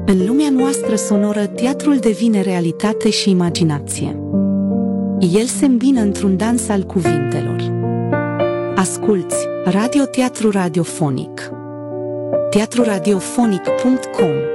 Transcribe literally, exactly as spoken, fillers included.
În lumea noastră sonoră, teatrul devine realitate și imaginație. El se îmbină într-un dans al cuvintelor. Asculți Radioteatru Radiofonic. teatru radiofonic punct com